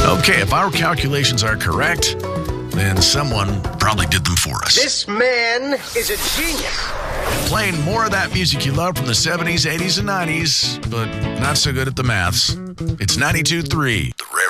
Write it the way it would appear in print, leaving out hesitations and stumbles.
Okay, if our calculations are correct, then someone probably did them for us. This man is a genius. Playing more of that music you love from the 70s, 80s, and 90s, but not so good at the maths. It's 92.3, The